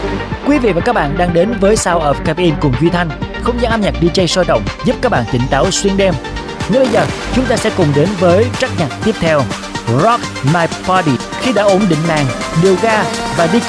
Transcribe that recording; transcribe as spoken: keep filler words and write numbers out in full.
Quý vị và các bạn đang đến với Sound of Caffeine cùng Duy Thanh, không gian âm nhạc đi jay sôi động giúp các bạn tỉnh táo xuyên đêm. Ngay bây giờ chúng ta sẽ cùng đến với track nhạc tiếp theo, Rock My Body. Khi đã ổn định nàng, điều ga và đi